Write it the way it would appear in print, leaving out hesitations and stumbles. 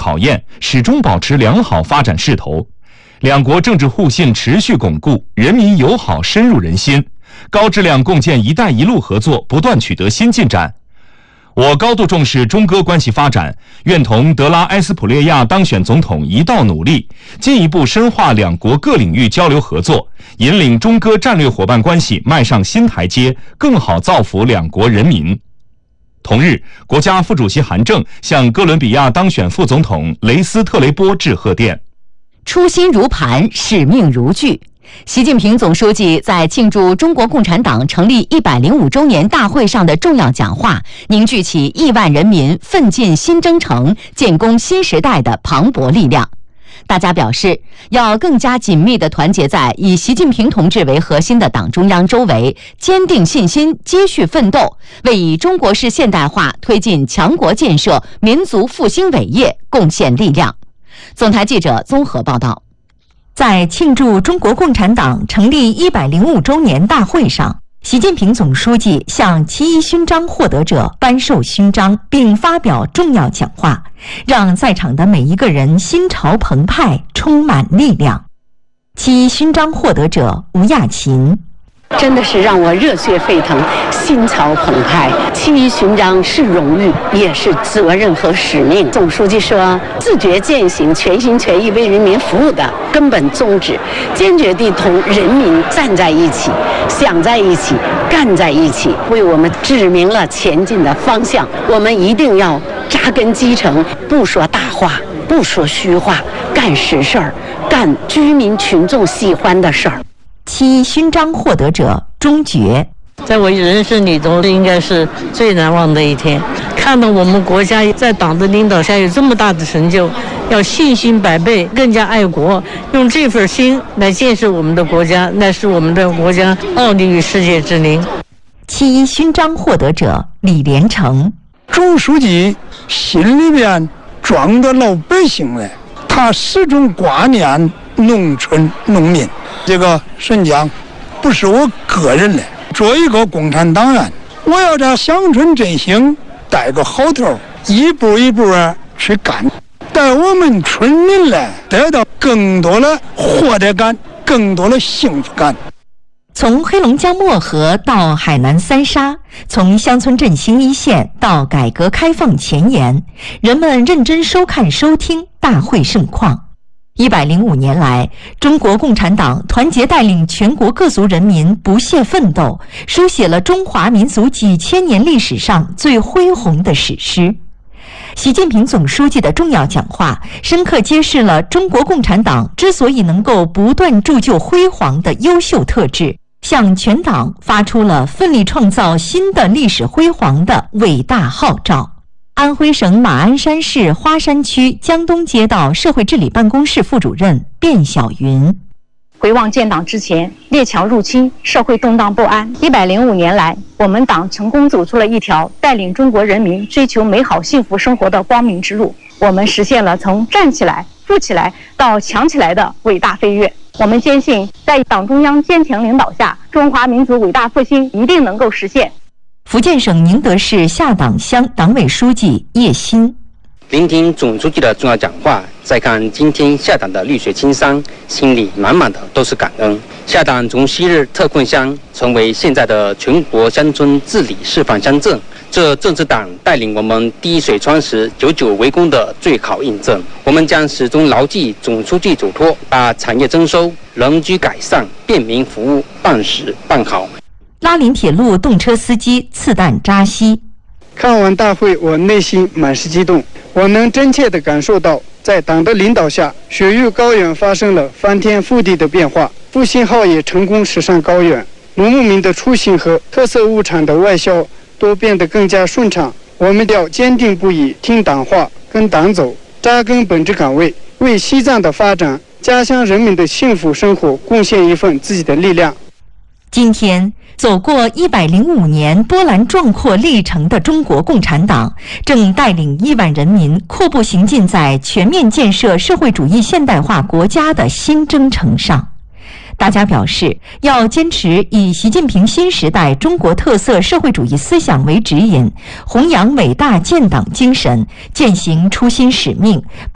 考验，始终保持良好发展势头。两国政治互信持续巩固，人民友好深入人心，高质量共建“一带一路”合作不断取得新进展。我高度重视中哥关系发展，愿同德拉埃斯普列亚当选总统一道努力，进一步深化两国各领域交流合作，引领中哥战略伙伴关系迈上新台阶，更好造福两国人民。同日，国家副主席韩正向哥伦比亚当选副总统雷斯特雷波致贺电。 初心如磐，使命如炬。习近平总书记在庆祝中国共产党成立105周年大会上的重要讲话，凝聚起亿万人民奋进新征程、建功新时代的磅礴力量。大家表示，要更加紧密地团结在以习近平同志为核心的党中央周围，坚定信心，接续奋斗，为以中国式现代化推进强国建设、民族复兴伟业贡献力量。总台记者综合报道。在庆祝中国共产党成立105周年大会上，习近平总书记向7·1勋章获得者颁授勋章，并发表重要讲话，让在场的每一个人心潮澎湃，充满力量。7·1勋章获得者吴亚琴。 真的是让我热血沸腾，心潮澎湃。7·1勋章是荣誉，也是责任和使命。总书记说，自觉践行全心全意为人民服务的根本宗旨，坚决地同人民站在一起，想在一起，干在一起，为我们指明了前进的方向。我们一定要扎根基层，不说大话，不说虚话，干实事儿，干居民群众喜欢的事儿。 7·1勋章获得者钟觉， 在我人生里头，应该是最难忘的一天。看到我们国家在党的领导下有这么大的成就，要信心百倍，更加爱国，用这份心来建设我们的国家，那是我们的国家傲立于世界之林。 7·1勋章获得者李连成， 总书记心里面装着老百姓嘞，他始终挂念农村农民。这个实际上不是我个人的，作为一个共产党员，我要在乡村振兴带个好头，一步一步去干，带我们村民来得到更多的获得感，更多的幸福感。 从黑龙江漠河到海南三沙，从乡村振兴一线到改革开放前沿，人们认真收看收听大会盛况。105年来，中国共产党团结带领全国各族人民不懈奋斗，书写了中华民族几千年历史上最恢宏的史诗。习近平总书记的重要讲话，深刻揭示了中国共产党之所以能够不断铸就辉煌的优秀特质，向全党发出了奋力创造新的历史辉煌的伟大号召。安徽省马鞍山市花山区江东街道社会治理办公室副主任卞晓云， 回望建党之前，列强入侵，社会动荡不安。105年来，我们党成功走出了一条带领中国人民追求美好幸福生活的光明之路。我们实现了从站起来、富起来到强起来的伟大飞跃。我们坚信，在党中央坚强领导下，中华民族伟大复兴一定能够实现。 福建省宁德市下党乡党委书记叶鑫， 聆听总书记的重要讲话，再看今天下党的绿水青山，心里满满的都是感恩。下党从昔日特困乡成为现在的全国乡村治理示范乡镇，这正是党带领我们滴水穿石、久久为功的最好印证。我们将始终牢记总书记嘱托，把产业增收、人居改善、便民服务办实办好。 拉林铁路动车司机次旦扎西， 看完大会，我内心满是激动。我能真切地感受到，在党的领导下，雪域高原发生了翻天覆地的变化，复兴号也成功驶上高原，农牧民的出行和特色物产的外销都变得更加顺畅。我们要坚定不移听党话，跟党走，扎根本职岗位，为西藏的发展、家乡人民的幸福生活贡献一份自己的力量。 今天走过105年波澜壮阔历程的中国共产党，正带领亿万人民阔步行进在全面建设社会主义现代化国家的新征程上。大家表示，要坚持以习近平新时代中国特色社会主义思想为指引，弘扬伟大建党精神，践行初心使命，